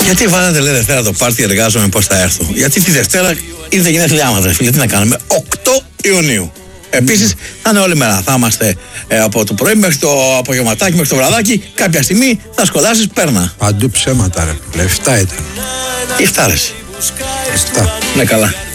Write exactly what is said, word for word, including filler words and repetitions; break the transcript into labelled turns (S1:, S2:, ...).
S1: Γιατί βάλατε λέει Δευτέρα το πάρτι, εργάζομαι πώς θα έρθω. Γιατί τη Δευτέρα ήρθε γενέθλιά μας, φίλε, τι να κάνουμε. οκτώ Ιουνίου. Επίσης θα είναι όλη μέρα. Θα είμαστε ε, από το πρωί μέχρι το απογευματάκι, μέχρι το βραδάκι. Κάποια στιγμή θα σκολάσεις, πέρνα.
S2: Παντού ψέματα, ρε. Εφτά ήταν.
S1: Τι εφτά, ρε.
S2: Εφτά.
S1: Ναι, καλά.